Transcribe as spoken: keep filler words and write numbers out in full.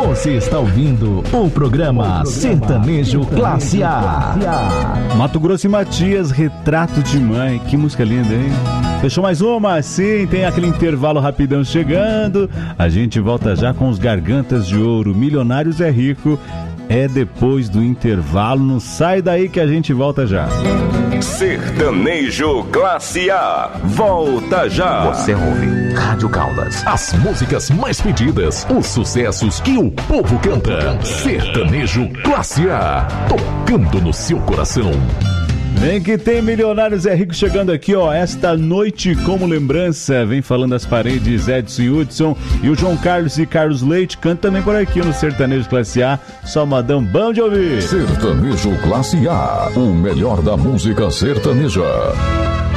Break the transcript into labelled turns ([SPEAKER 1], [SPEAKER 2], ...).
[SPEAKER 1] Você está ouvindo o programa Sertanejo Classe A.
[SPEAKER 2] Mato Grosso e Matias, Retrato de Mãe. Que música linda, hein? Fechou mais uma? Sim, tem aquele intervalo rapidão chegando. A gente volta já com os Gargantas de Ouro. Milionários é Rico. É depois do intervalo. Não sai daí que a gente volta já.
[SPEAKER 3] Sertanejo Classe A. Volta já.
[SPEAKER 4] Você ouve Rádio Caldas. As músicas mais pedidas. Os sucessos que o povo canta. Sertanejo Classe A. Tocando no seu coração.
[SPEAKER 2] Vem que tem Milionários é Rico chegando aqui, ó. Esta noite como lembrança. Vem falando as paredes, Edson e Hudson. E o João Carlos e Carlos Leite cantam também por aqui no Sertanejo Classe A. Só modão bom de ouvir.
[SPEAKER 4] Sertanejo Classe A. O melhor da música sertaneja.